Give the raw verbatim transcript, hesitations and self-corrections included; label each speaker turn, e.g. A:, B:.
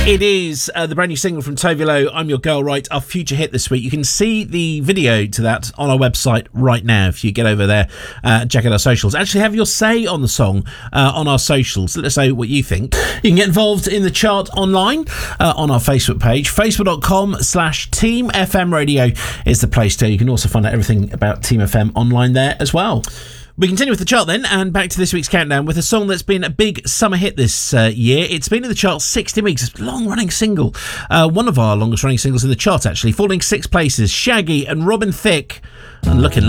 A: It is uh, the brand new single from Tove Lo, I'm Your Girl Right, our future hit this week. You can see the video to that on our website right now if you get over there uh, and check out our socials. Actually, have your say on the song uh, on our socials. Let us know what you think. You can get involved in the chart online uh, on our Facebook page. Facebook.com slash Team FM Radio is the place to. You can also find out everything about Team F M online there as well. We continue with the chart then, and back to this week's countdown with a song that's been a big summer hit this uh, year. It's been in the chart sixty weeks. It's a long-running single. Uh, one of our longest-running singles in the chart, actually. Falling six places. Shaggy and Robin Thicke. And looking